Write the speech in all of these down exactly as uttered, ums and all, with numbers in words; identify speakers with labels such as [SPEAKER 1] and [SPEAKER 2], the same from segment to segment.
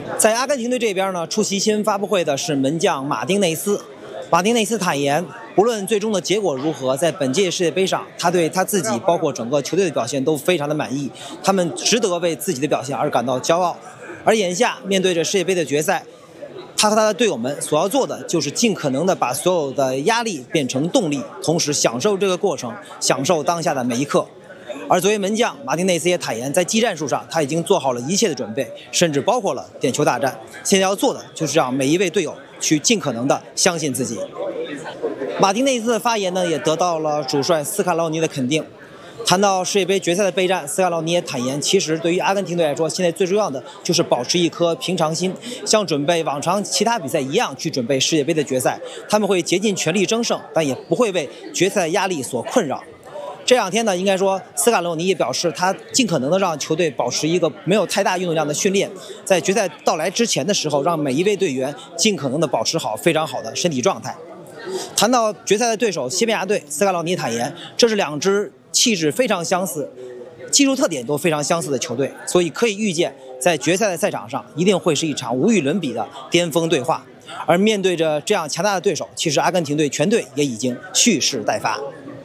[SPEAKER 1] 在阿根廷队这边呢，出席新闻发布会的是门将马丁内斯。马丁内斯坦言，不论最终的结果如何，在本届世界杯上，他对他自己包括整个球队的表现都非常的满意，他们值得为自己的表现而感到骄傲。而眼下面对着世界杯的决赛，他和他的队友们所要做的就是尽可能的把所有的压力变成动力，同时享受这个过程，享受当下的每一刻。而作为门将，马丁内斯也坦言，在技战术上他已经做好了一切的准备，甚至包括了点球大战。现在要做的就是让每一位队友去尽可能的相信自己。马丁内斯的发言呢，也得到了主帅斯卡劳尼的肯定。谈到世界杯决赛的备战，斯卡劳尼也坦言，其实对于阿根廷队来说，现在最重要的就是保持一颗平常心，像准备往常其他比赛一样去准备世界杯的决赛。他们会竭尽全力争胜，但也不会为决赛的压力所困扰。这两天呢，应该说斯卡洛尼也表示，他尽可能的让球队保持一个没有太大运动量的训练，在决赛到来之前的时候，让每一位队员尽可能的保持好非常好的身体状态。谈到决赛的对手西班牙队，斯卡洛尼坦言，这是两支气质非常相似、技术特点都非常相似的球队，所以可以预见，在决赛的赛场上一定会是一场无与伦比的巅峰对话。而面对着这样强大的对手，其实阿根廷队全队也已经蓄势待发。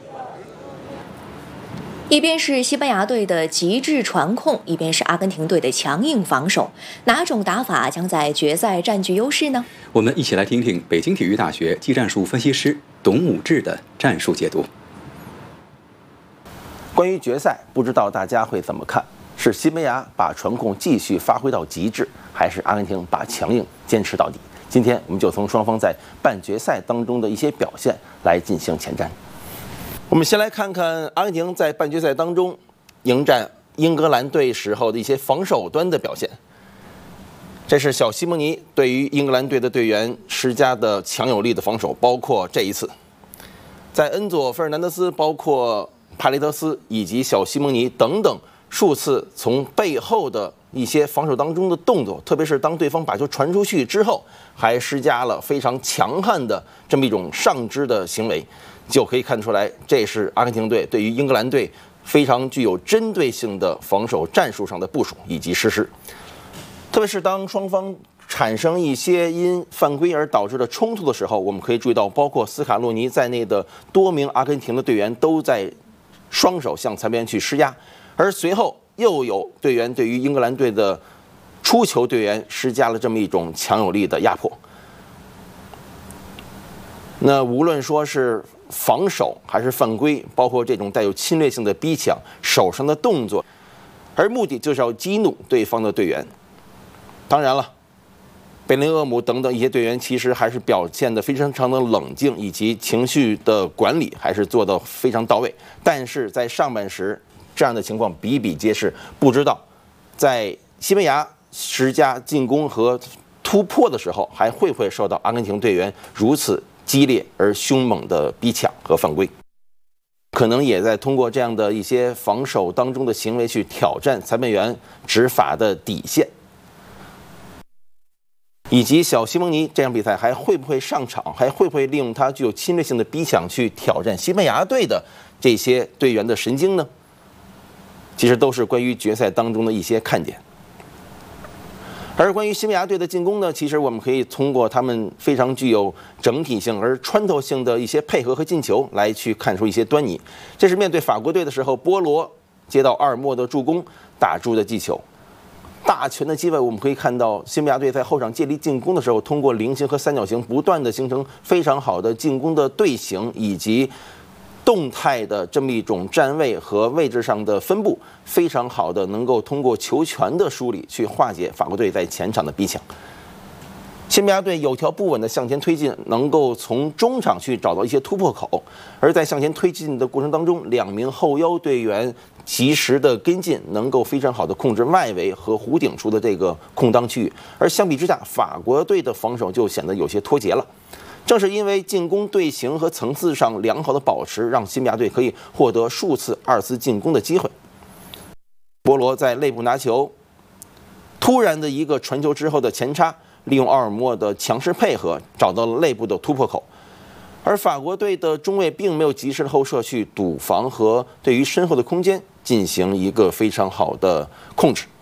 [SPEAKER 2] 一边是西班牙队的极致传控，一边是阿根廷队的强硬防守，哪种打法将在决赛占据优势呢？
[SPEAKER 3] 我们一起来听听北京体育大学技战术分析师董武志的战术解读。
[SPEAKER 4] 关于决赛，不知道大家会怎么看？是西班牙把传控继续发挥到极致，还是阿根廷把强硬坚持到底？今天我们就从双方在半决赛当中的一些表现来进行前瞻。我们先来看看阿根廷在半决赛当中迎战英格兰队时候的一些防守端的表现。这是小西蒙尼对于英格兰队的队员施加的强有力的防守，包括这一次，在恩佐·费尔南德斯、包括帕雷德斯以及小西蒙尼等等数次从背后的一些防守当中的动作，特别是当对方把球传出去之后，还施加了非常强悍的这么一种上肢的行为，就可以看出来，这是阿根廷队对于英格兰队非常具有针对性的防守战术上的部署以及实施。特别是当双方产生一些因犯规而导致的冲突的时候，我们可以注意到，包括斯卡洛尼在内的多名阿根廷的队员都在双手向裁判员去施压，而随后又有队员对于英格兰队的出球队员施加了这么一种强有力的压迫。那无论说是防守还是犯规，包括这种带有侵略性的逼抢、手上的动作，而目的就是要激怒对方的队员。当然了，贝林厄姆等等一些队员其实还是表现得非常常的冷静，以及情绪的管理还是做得非常到位。但是在上半时，这样的情况比比皆是。不知道在西班牙施加进攻和突破的时候，还会不会受到阿根廷队员如此激烈而凶猛的逼抢和犯规？可能也在通过这样的一些防守当中的行为去挑战裁判员执法的底线。以及小西蒙尼这场比赛还会不会上场，还会不会利用他具有侵略性的逼抢去挑战西班牙队的这些队员的神经呢？其实都是关于决赛当中的一些看点。而关于西班牙队的进攻呢，其实我们可以通过他们非常具有整体性而穿透性的一些配合和进球来去看出一些端倪。这是面对法国队的时候，波罗接到阿尔莫的助攻打出的击球。大权的机会，我们可以看到西班牙队在后场建立进攻的时候，通过菱形和三角形不断的形成非常好的进攻的队形，以及动态的这么一种站位和位置上的分布，非常好的能够通过球权的梳理去化解法国队在前场的逼抢。西班牙队有条不紊的向前推进，能够从中场去找到一些突破口，而在向前推进的过程当中，两名后腰队员及时的跟进，能够非常好的控制外围和弧顶处的这个空当区域。而相比之下，法国队的防守就显得有些脱节了。正是因为进攻队形和层次上良好的保持，让西班牙队可以获得数次二次进攻的机会。波罗在内部拿球，突然的一个传球之后的前插，利用奥尔莫的强势配合，找到了内部的突破口。而法国队的中卫并没有及时的后撤去堵防和对于身后的空间进行一个非常好的控制。